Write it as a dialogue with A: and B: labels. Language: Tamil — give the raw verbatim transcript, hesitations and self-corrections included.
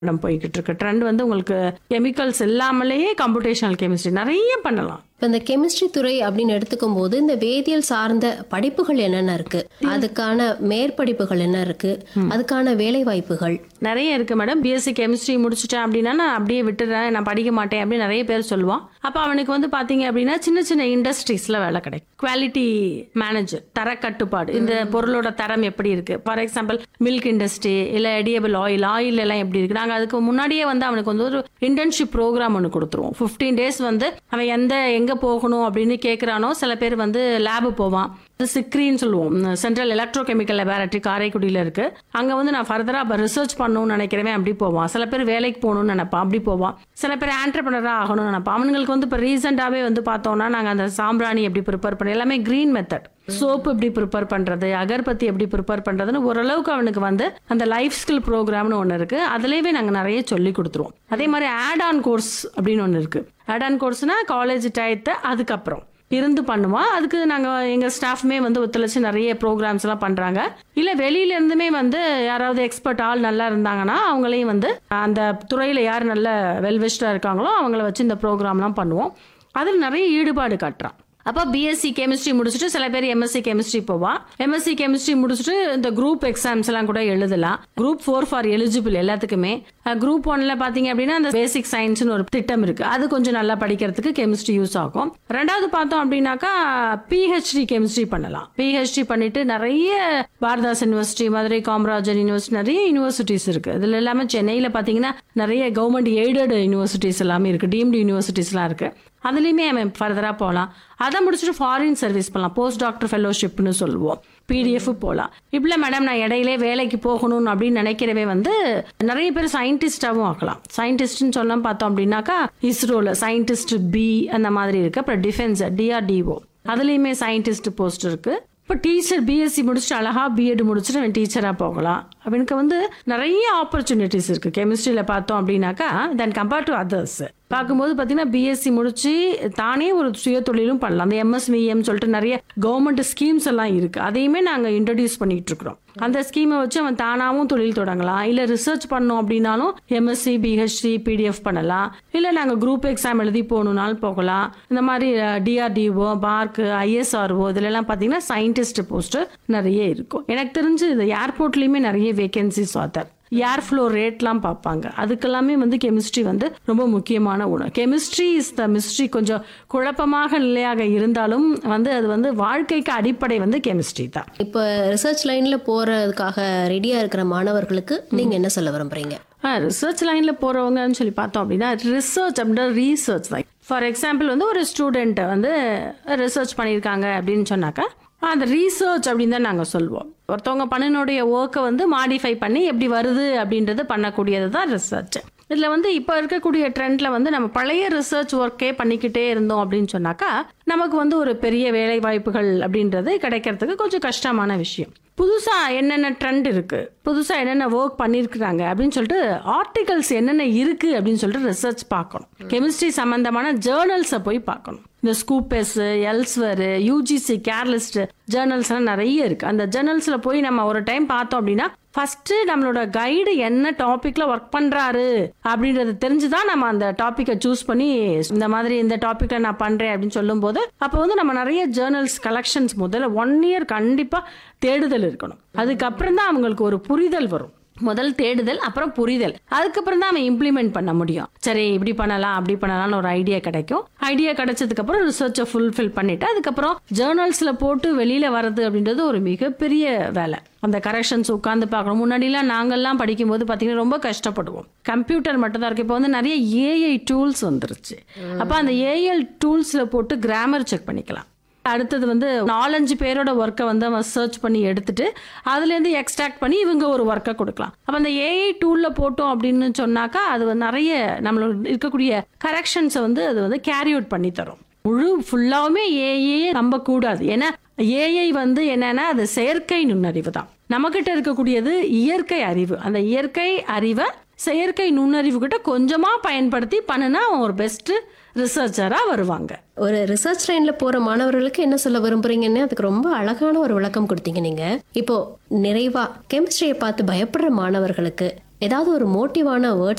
A: நம்ம போய்கிட்டு இருக்கு. ட்ரெண்ட் வந்து உங்களுக்கு கெமிக்கல்ஸ் இல்லாமலேயே கம்ப்யூட்டேஷனல் கெமிஸ்ட்ரி நிறைய பண்ணலாம்.
B: இப்போ இந்த கெமிஸ்ட்ரி துறை அப்படின்னு எடுத்துக்கும் போது இந்த வேதியியல் சார்ந்த படிப்புகள் என்னென்ன இருக்கு, அதுக்கான மேற்படிப்புகள் என்ன இருக்கு, அதுக்கான வேலை வாய்ப்புகள்
A: நிறைய இருக்கு மேடம். பிஎஸ்சி கெமிஸ்ட்ரி முடிச்சுட்டேன் அப்படின்னா நான் அப்படியே விட்டுறேன், நான் படிக்க மாட்டேன் அப்படின்னு நிறைய பேர் சொல்லுவான். அப்போ அவனுக்கு வந்து பாத்தீங்க அப்படின்னா சின்ன சின்ன இண்டஸ்ட்ரீஸ்ல வேலை கிடைக்கும். குவாலிட்டி மேனேஜர், தர கட்டுப்பாடு, இந்த பொருளோட தரம் எப்படி இருக்கு, ஃபார் எக்ஸாம்பிள் மில்க் இண்டஸ்ட்ரி இல்ல எடியபிள் ஆயில் ஆயில் எல்லாம் எப்படி இருக்கு, நாங்க அதுக்கு முன்னாடியே வந்து அவனுக்கு வந்து ஒரு இன்டர்ன்ஷிப் ப்ரோக்ராம் ஒன்று கொடுத்துருவோம். பிப்டீன் டேஸ் வந்து அவன் எந்த எங்க போகணும் அப்படின்னு கேட்கிறானோ, சில பேர் வந்து லேபு போவான், சிக்ரின்னு சொல்லுவோம், சென்ட்ரல் எலக்ட்ரோ கெமிக்கல் லேபரட்டரி காரைக்குடியில இருக்கு. அங்க வந்து நான் ஃபர்தரா ரிசர்ச் பண்ணணும்னு நினைக்கிறவன் அப்படி போவான். சில பேர் வேலைக்கு போகணும்னு நினைப்பான், அப்படி போவான். சில பேர் ஆண்டர்பிரனரா ஆகணும்னு நினைப்பான். அவங்களுக்கு வந்து இப்போ ரீசெண்டாவே வந்து பார்த்தோம்னா நாங்க அந்த சாம்பிராணி எப்படி ப்ரிப்பேர் பண்ணி எல்லாமே கிரீன் மெத்தட், சோப்பு எப்படி ப்ரிப்பேர் பண்றது, அகர்பத்தி எப்படி ப்ரிப்பேர் பண்றதுன்னு ஓரளவுக்கு அவனுக்கு வந்து அந்த லைஃப் ஸ்கில் ப்ரோக்ராம்னு ஒன்று இருக்கு. அதுலேயே நாங்கள் நிறைய சொல்லி கொடுத்துருவோம். அதே மாதிரி ஆட் ஆன் கோர்ஸ் அப்படின்னு ஒன்று இருக்கு. ஆட் ஆன் கோர்ஸ்னா காலேஜ் டயத்தை அதுக்கப்புறம் இருந்து பண்ணுவோம். அதுக்கு நாங்கள் எங்கள் ஸ்டாஃப்மே வந்து ஒத்துழைச்சு நிறைய ப்ரோக்ராம்ஸ் எல்லாம் பண்ணுறாங்க. இல்லை வெளியில இருந்துமே வந்து யாராவது எக்ஸ்பர்ட் ஆள் நல்லா இருந்தாங்கன்னா அவங்களையும் வந்து அந்த துறையில் யார் நல்ல வெல்விஷ்டாக இருக்காங்களோ அவங்கள வச்சு இந்த ப்ரோக்ராம்லாம் பண்ணுவோம். அதில் நிறைய ஈடுபாடு காட்டுறான். அப்போ பிஎஸ்சி கெமிஸ்ட்ரி முடிச்சுட்டு சில பேர் எம்எஸ்சி கெமிஸ்ட்ரி போவா. எம்எஸ்சி கெமிஸ்ட்ரி முடிச்சுட்டு இந்த குரூப் எக்ஸாம்ஸ் எல்லாம் கூட எழுதலாம். குரூப் ஃபோர் ஃபார் எலிஜிபிள் எல்லாத்துக்குமே. குரூப் ஒன்ல பாத்தீங்க அப்படின்னா அந்த பேசிக் சயின்ஸ்னு ஒரு திட்டம் இருக்கு, அது கொஞ்சம் நல்லா படிக்கிறதுக்கு கெமிஸ்ட்ரி யூஸ் ஆகும். ரெண்டாவது பார்த்தோம் அப்படின்னாக்கா பிஹெச்டி கெமிஸ்ட்ரி பண்ணலாம். பிஹெச்டி பண்ணிட்டு நிறைய பாரதாஸ் யூனிவர்சிட்டி, மதுரை காமராஜர் யூனிவர்சிட்டி, நிறைய யூனிவர்சிட்டிஸ் இருக்கு. இதுல எல்லாமே சென்னையில பாத்தீங்கன்னா நிறைய கவர்மெண்ட் எய்டட் யூனிவர்சிட்டிஸ் எல்லாமே இருக்கு, டீம்டு யூனிவர்சிட்டிஸ் எல்லாம் இருக்கு. அதுலேயுமே அவன் ஃபர்தரா போகலாம். அதை முடிச்சுட்டு ஃபாரின் சர்வீஸ் பண்ணலாம், போஸ்ட் டாக்டர் ஃபெலோஷிப்னு சொல்லுவோம், பிடிஎஃப் போகலாம். இப்படி மேடம் நான் இடையிலே வேலைக்கு போகணும் அப்படின்னு நினைக்கிறவே வந்து நிறைய பேர் சயின்டிஸ்டாகவும் ஆகலாம். சயின்டிஸ்ட்னு சொல்ல பார்த்தோம் அப்படின்னாக்கா இஸ்ரோல சயின்டிஸ்ட் பி அந்த மாதிரி இருக்கு. அப்புறம் டிஃபென்ஸ் டிஆர்டிஓ அதுலேயுமே சயின்டிஸ்ட் போஸ்ட் இருக்கு. இப்போ டீச்சர் பிஎஸ்சி முடிச்சுட்டு அழகா பிஎட் முடிச்சுட்டு அவன் டீச்சராக போகலாம். அவனுக்கு வந்து நிறைய ஆப்பர்ச்சுனிட்டிஸ் இருக்கு கெமிஸ்ட்ரியில் பார்த்தோம் அப்படின்னாக்கா தென் கம்பேர்ட் டு அதர்ஸ் பார்க்கும்போது பார்த்தீங்கன்னா பிஎஸ்சி முடிச்சு தானே ஒரு சுய தொழிலும் பண்ணலாம். அந்த எம்எஸ்விஎம் சொல்லிட்டு நிறைய கவர்மெண்ட் ஸ்கீம்ஸ் எல்லாம் இருக்கு, அதையுமே நாங்கள் இன்ட்ரடியூஸ் பண்ணிட்டு இருக்கிறோம். அந்த ஸ்கீமை வச்சு அவன் தானாவும் தொழில் தொடங்கலாம். இல்லை ரிசர்ச் பண்ணோம் அப்படின்னாலும் எம்எஸ்சி பிஹெச்டி பிடிஎஃப் பண்ணலாம். இல்லை நாங்கள் குரூப் எக்ஸாம் எழுதி போகணுன்னாலும் போகலாம். இந்த மாதிரி டிஆர்டிஓ பார்க் ஐஎஸ்ஆர்ஓ இதுலலாம் பார்த்தீங்கன்னா சயின்டிஸ்ட் போஸ்ட் நிறைய இருக்கும். எனக்கு தெரிஞ்சு இந்த ஏர்போர்ட்லேயுமே நிறைய வேகன்சிஸ் ஆத்தர் ஏர் ஃப்ளோ ரேட்லாம் பார்ப்பாங்க. அதுக்கெல்லாமே வந்து கெமிஸ்ட்ரி வந்து ரொம்ப முக்கியமான ஒன்று. Chemistry is the mystery. கொஞ்சம் குழப்பமாக நிலையாக இருந்தாலும் வந்து அது வந்து வாழ்க்கைக்கு அடிப்படை வந்து கெமிஸ்ட்ரி தான்.
B: இப்போ ரிசர்ச் லைன்ல போறதுக்காக ரெடியா இருக்கிற மாணவர்களுக்கு நீங்க என்ன சொல்ல விரும்புறீங்க?
A: ரிசர்ச் லைன்ல போறவங்கன்னு சொல்லி பார்த்தோம் அப்படின்னா ரிசர்ச் அப்படின்ற ரீசர்ச் தான். ஃபார் எக்ஸாம்பிள் வந்து ஒரு ஸ்டூடெண்ட் வந்து ரிசர்ச் பண்ணியிருக்காங்க அப்படின்னு சொன்னாக்கா அந்த ரீசர்ச் அப்படின்னு தான் நாங்கள் சொல்லுவோம். ஒருத்தவங்க பண்ணினுடைய ஒர்க்கை வந்து மாடிஃபை பண்ணி எப்படி வருது அப்படின்றது பண்ணக்கூடியது தான் ரிசர்ச். இதில் வந்து இப்போ இருக்கக்கூடிய ட்ரெண்ட்ல வந்து நம்ம பழைய ரிசர்ச் ஒர்க்கே பண்ணிக்கிட்டே இருந்தோம் அப்படின்னு சொன்னாக்கா நமக்கு வந்து ஒரு பெரிய வேலை வாய்ப்புகள் அப்படின்றது கிடைக்கிறதுக்கு கொஞ்சம் கஷ்டமான விஷயம். புதுசா என்னென்ன ட்ரெண்ட் இருக்கு, புதுசா என்னென்ன ஒர்க் பண்ணிருக்கிறாங்க அப்படின்னு சொல்லிட்டு ஆர்டிகல்ஸ் என்னென்ன இருக்கு அப்படின்னு சொல்லிட்டு ரிசர்ச் பார்க்கணும். கெமிஸ்ட்ரி சம்பந்தமான ஜேர்னல்ஸை போய் பார்க்கணும். இந்த ஸ்கூப்பஸ், எல்ஸ்வர், யூஜிசி கேர்லிஸ்ட் ஜேர்னல்ஸ் எல்லாம் நிறைய இருக்கு. அந்த ஜேர்னல்ஸ்ல போய் நம்ம ஒரு டைம் பார்த்தோம் அப்படின்னா ஃபர்ஸ்ட் நம்மளோட கைடு என்ன டாபிக்ல ஒர்க் பண்றாரு அப்படின்றது தெரிஞ்சுதான் நம்ம அந்த டாபிக்கை சூஸ் பண்ணி இந்த மாதிரி இந்த டாபிக்ல நான் பண்றேன் அப்படின்னு சொல்லும் போது அப்போ வந்து நம்ம நிறைய ஜேர்னல்ஸ் கலெக்ஷன்ஸ் முதல்ல ஒன் இயர் கண்டிப்பா தேடுதல் இருக்கணும். அதுக்கப்புறம் தான் அவங்களுக்கு ஒரு புரிதல் வரும். முதல் தேடுதல், அப்புறம் புரிதல், அதுக்கப்புறம் தான் அவன் இம்ப்ளிமெண்ட் பண்ண முடியும். சரி இப்படி பண்ணலாம் அப்படி பண்ணலாம்னு ஒரு ஐடியா கிடைக்கும். ஐடியா கிடைச்சதுக்கு அப்புறம் ரிசர்ச்சை ஃபுல்ஃபில் பண்ணிட்டு அதுக்கப்புறம் ஜேர்னல்ஸ்ல போட்டு வெளியில வர்றது அப்படின்றது ஒரு மிகப்பெரிய வேலை. அந்த கரெக்ஷன்ஸ் உட்காந்து பார்க்கணும். முன்னாடிலாம் நாங்கள்லாம் படிக்கும்போது பார்த்தீங்கன்னா ரொம்ப கஷ்டப்படுவோம். கம்ப்யூட்டர் மட்டும் தான் இருக்கு. இப்போ வந்து நிறைய ஏஐ டூல்ஸ் வந்துருச்சு. அப்போ அந்த ஏஐ டூல்ஸ்ல போட்டு கிராமர் செக் பண்ணிக்கலாம். அடுத்தது வந்து நாலஞ்சு பேரோட ஒர்க்கை வந்து அவன் சர்ச் பண்ணி எடுத்துட்டு அதுலேருந்து எக்ஸ்ட்ராக்ட் பண்ணி இவங்க ஒரு ஒர்க்கை கொடுக்கலாம். அப்போ அந்த ஏஐ டூலில் போட்டோம் அப்படின்னு சொன்னாக்கா அது நிறைய நம்மளோட இருக்கக்கூடிய கரெக்ஷன்ஸை வந்து அது வந்து கேரி அவுட் பண்ணி தரும். முழு ஃபுல்லாவுமே ஏஐ நம்ப கூடாது. ஏன்னா ஏஐ வந்து என்னன்னா அது செயற்கை நுண்ணறிவு தான். நம்மகிட்ட இருக்கக்கூடியது இயற்கை அறிவு. அந்த இயற்கை அறிவை செயற்கை நுண்ணறிவு கிட்ட கொஞ்சமா பயன்படுத்தி பண்ணுனா அவன் ஒரு பெஸ்ட் ரிசர்ச்சரா வருவாங்க.
B: ஒரு ரிசர்ச் லைன்ல போற மாணவர்களுக்கு என்ன சொல்ல விரும்புறீங்கன்னு அதுக்கு ரொம்ப அழகான ஒரு விளக்கம் கொடுத்தீங்க நீங்க. இப்போ நிறைவா கெமிஸ்ட்ரியை பார்த்து பயப்படுற மாணவர்களுக்கு ஏதாவது ஒரு மோட்டிவான வேர்ட்ஸ்